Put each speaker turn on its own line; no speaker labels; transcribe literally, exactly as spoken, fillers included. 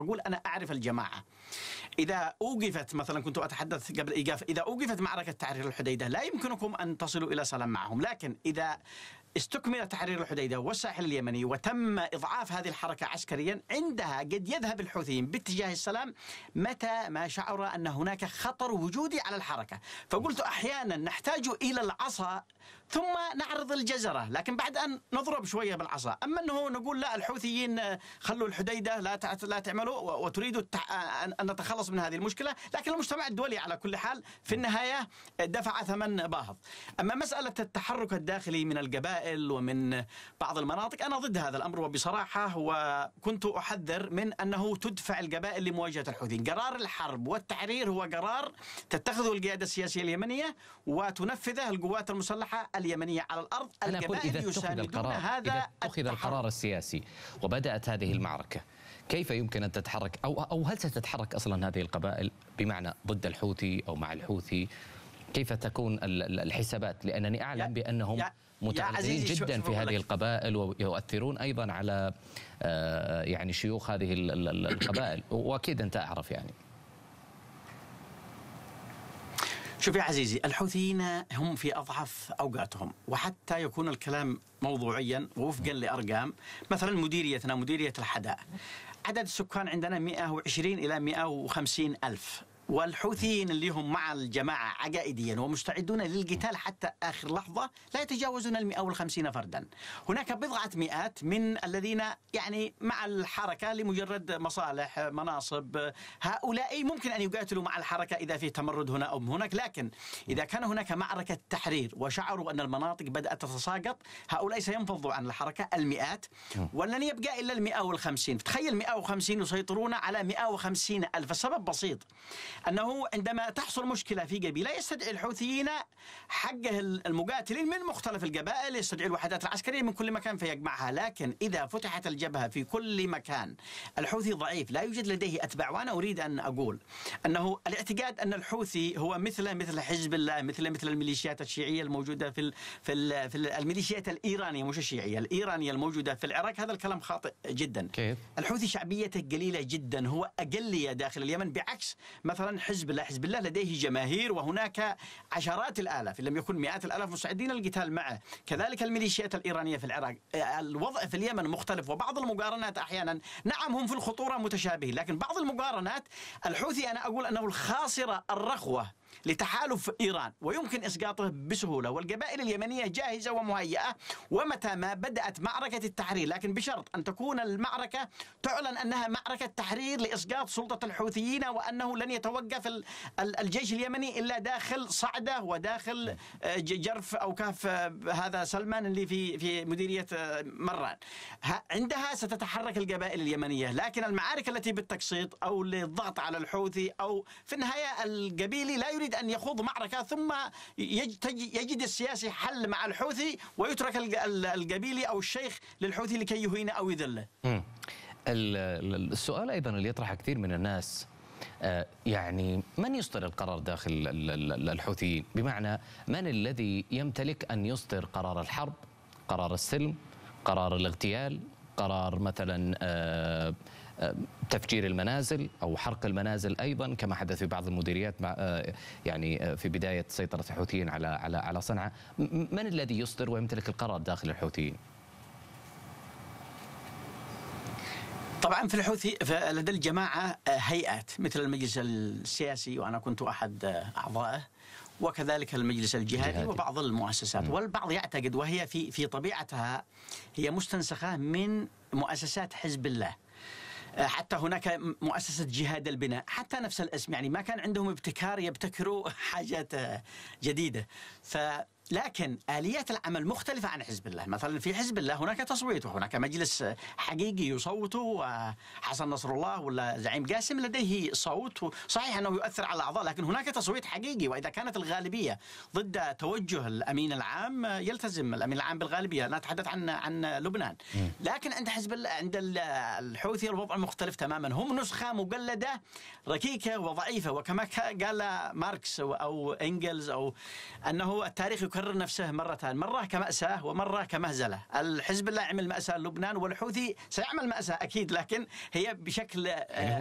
أقول أنا أعرف الجماعة. إذا أوقفت مثلا، كنت أتحدث قبل إيقاف، إذا أوقفت معركة تحرير الحديدة لا يمكنكم أن تصلوا إلى سلام معهم، لكن إذا استكمل تحرير الحديدة والساحل اليمني وتم إضعاف هذه الحركة عسكريا، عندها قد يذهب الحوثيين باتجاه السلام متى ما شعر أن هناك خطر وجودي على الحركة. فقلت أحيانا نحتاج إلى العصا ثم نعرض الجزرة، لكن بعد أن نضرب شوية بالعصا. أما أنه نقول لا الحوثيين خلوا الحديدة لا لا تعملوا وتريدوا أن نتخلص من هذه المشكلة، لكن المجتمع الدولي على كل حال في النهاية دفع ثمن باهظ. أما مسألة التحرك الداخلي من القبائل ومن بعض المناطق، أنا ضد هذا الأمر وبصراحة، وكنت أحذر من أنه تدفع القبائل لمواجهة الحوثيين. قرار الحرب والتحرير هو قرار تتخذه القيادة السياسية اليمنية وتنفذه القوات المسلحة اليمنية على الأرض.
أنا أقول إذا اتخذ القرار
هذا
إذا اتخذ القرار السياسي وبدأت هذه المعركة، كيف يمكن أن تتحرك أو أو هل ستتحرك أصلا هذه القبائل بمعنى ضد الحوثي أو مع الحوثي؟ كيف تكون الحسابات؟ لأنني أعلم بأنهم متعددين جدا في هذه القبائل ويؤثرون أيضا على يعني شيوخ هذه القبائل، وأكيد أنت أعرف يعني.
شوف يا عزيزي، الحوثيين هم في أضعف أوقاتهم، وحتى يكون الكلام موضوعيا ووفقا لأرقام، مثلا مديريتنا مديرية الحداء عدد السكان عندنا مئة وعشرين إلى مئة وخمسين ألف، والحوثيين اللي هم مع الجماعة عقائديا ومستعدون للقتال حتى آخر لحظة لا يتجاوزون المئة والخمسين فردا. هناك بضعة مئات من الذين يعني مع الحركة لمجرد مصالح مناصب، هؤلاء ممكن أن يقاتلوا مع الحركة إذا في تمرد هنا أو هناك، لكن إذا كان هناك معركة تحرير وشعروا أن المناطق بدأت تتساقط، هؤلاء سينفضوا عن الحركة المئات ولن يبقى إلا المئة والخمسين. تخيل مئة وخمسين يسيطرون على مئة وخمسين ألف. السبب بسيط، أنه عندما تحصل مشكلة في قبيلة يستدعي الحوثيين حقه المقاتلين من مختلف القبائل، يستدعي الوحدات العسكرية من كل مكان فيجمعها. لكن إذا فتحت الجبهة في كل مكان، الحوثي ضعيف لا يوجد لديه أتباع. وأنا أريد أن أقول أنه الاعتقاد أن الحوثي هو مثل مثل حزب الله، مثل مثل الميليشيات الشيعية الموجودة في في في الميليشيات الإيرانية، مش الشيعية الإيرانية الموجودة في العراق، هذا الكلام خاطئ جدا. كيف؟ الحوثي شعبيته قليلة جدا، هو أقلية داخل اليمن، بعكس مثلا حزب الله. حزب الله لديه جماهير وهناك عشرات الآلاف إن لم يكن مئات الآلاف مستعدين للقتال معه. كذلك الميليشيات الإيرانية في العراق. الوضع في اليمن مختلف، وبعض المقارنات أحيانا نعم هم في الخطورة متشابهين، لكن بعض المقارنات الحوثي أنا أقول أنه الخاصرة الرخوة لتحالف إيران ويمكن إسقاطه بسهولة، والقبائل اليمنية جاهزة ومهيئة. ومتى ما بدأت معركة التحرير، لكن بشرط أن تكون المعركة تعلن أنها معركة تحرير لإسقاط سلطة الحوثيين، وأنه لن يتوقف الجيش اليمني إلا داخل صعدة وداخل جرف أو كهف هذا سلمان اللي في في مديرية مران. عندها ستتحرك القبائل اليمنية، لكن المعارك التي بالتقسيط أو للضغط على الحوثي أو في النهاية القبيلي لا يريد أن يخوض معركة ثم يجد السياسي حل مع الحوثي ويترك القبيلي أو الشيخ للحوثي لكي يهينه أو يذله.
السؤال أيضا اللي يطرح كثير من الناس، يعني من يصدر القرار داخل الحوثيين؟ بمعنى من الذي يمتلك أن يصدر قرار الحرب، قرار السلم، قرار الاغتيال، قرار مثلا تفجير المنازل أو حرق المنازل أيضا كما حدث في بعض المديريات مع يعني في بداية سيطرة الحوثيين على على على صنعاء؟ من الذي يصدر ويمتلك القرار داخل الحوثيين؟
طبعا في الحوثي لدى الجماعة هيئات مثل المجلس السياسي وأنا كنت أحد أعضائه، وكذلك المجلس الجهادي جهادي. وبعض المؤسسات. م. والبعض يعتقد وهي في في طبيعتها هي مستنسخة من مؤسسات حزب الله. حتى هناك مؤسسة جهاد البناء، حتى نفس الاسم، يعني ما كان عندهم ابتكار يبتكروا حاجات جديدة. ف لكن آليات العمل مختلفة عن حزب الله. مثلا في حزب الله هناك تصويت وهناك مجلس حقيقي يصوت، وحسن نصر الله ولا زعيم قاسم لديه صوت، صحيح أنه يؤثر على الأعضاء لكن هناك تصويت حقيقي، وإذا كانت الغالبية ضد توجه الأمين العام يلتزم الأمين العام بالغالبية. أنا أتحدث عن عن لبنان. لكن عند حزب الله عند الحوثي الوضع مختلف تماما، هم نسخة مقلدة ركيكة وضعيفة، وكما قال ماركس أو إنجلز أو أنه التاريخ يكرر نفسه مرتين، مرة كمأساة ومرة كمهزلة. الحزب الله يعمل مأساة لبنان، والحوثي سيعمل مأساة أكيد، لكن هي بشكل